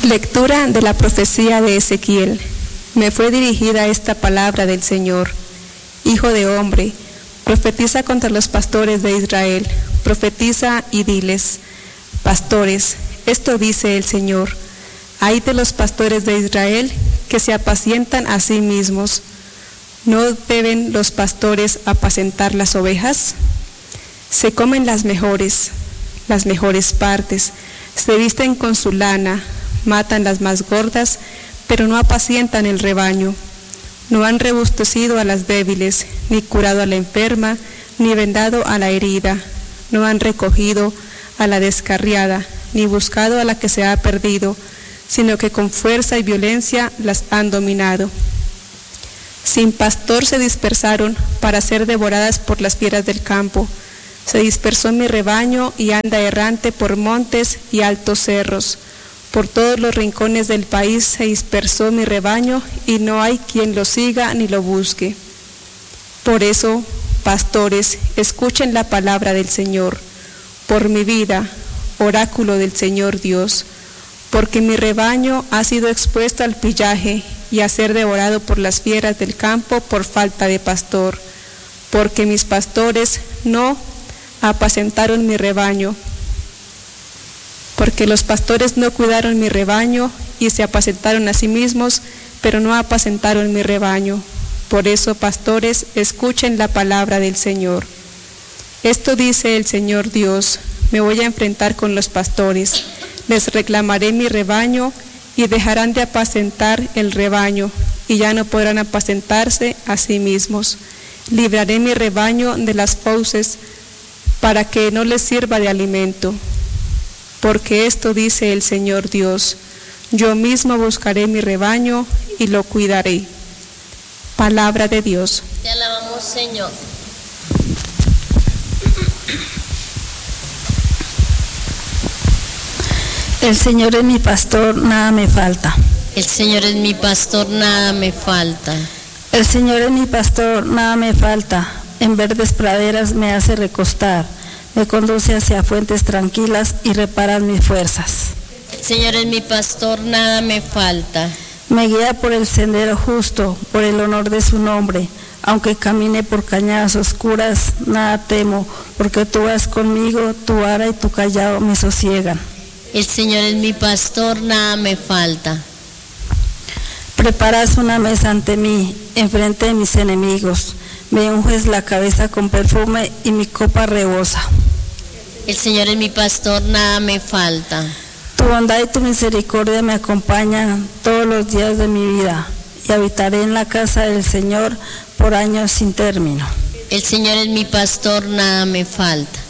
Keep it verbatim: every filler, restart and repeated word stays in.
Lectura de la profecía de Ezequiel. Me fue dirigida esta palabra del Señor. Hijo de hombre, profetiza contra los pastores de Israel, profetiza y diles: pastores, esto dice el Señor: ay de los pastores de Israel que se apacientan a sí mismos. ¿No deben los pastores apacentar las ovejas? Se comen las mejores, las mejores partes, se visten con su lana, matan las más gordas, pero no apacientan el rebaño. No han rebustecido a las débiles, ni curado a la enferma, ni vendado a la herida. No han recogido a la descarriada, ni buscado a la que se ha perdido, sino que con fuerza y violencia las han dominado. Sin pastor se dispersaron para ser devoradas por las fieras del campo. Se dispersó mi rebaño y anda errante por montes y altos cerros. Por todos los rincones del país se dispersó mi rebaño y no hay quien lo siga ni lo busque. Por eso, pastores, escuchen la palabra del Señor. Por mi vida, oráculo del Señor Dios, porque mi rebaño ha sido expuesto al pillaje y a ser devorado por las fieras del campo por falta de pastor, porque mis pastores no apacentaron mi rebaño, porque los pastores no cuidaron mi rebaño y se apacentaron a sí mismos, pero no apacentaron mi rebaño. Por eso, pastores, escuchen la palabra del Señor. Esto dice el Señor Dios: me voy a enfrentar con los pastores, les reclamaré mi rebaño y dejarán de apacentar el rebaño y ya no podrán apacentarse a sí mismos. Libraré mi rebaño de las fauces para que no les sirva de alimento. Porque esto dice el Señor Dios: yo mismo buscaré mi rebaño y lo cuidaré. Palabra de Dios. Te alabamos, Señor. El Señor es mi pastor, nada me falta. El Señor es mi pastor, nada me falta. El Señor es mi pastor, nada me falta. En verdes praderas me hace recostar. Me conduce hacia fuentes tranquilas y repara mis fuerzas. El Señor es mi pastor, nada me falta. Me guía por el sendero justo, por el honor de su nombre. Aunque camine por cañadas oscuras, nada temo, porque tú vas conmigo, tu vara y tu callado me sosiegan. El Señor es mi pastor, nada me falta. Preparas una mesa ante mí, enfrente de mis enemigos. Me unges la cabeza con perfume y mi copa rebosa. El Señor es mi pastor, nada me falta. Tu bondad y tu misericordia me acompañan todos los días de mi vida, y habitaré en la casa del Señor por años sin término. El Señor es mi pastor, nada me falta.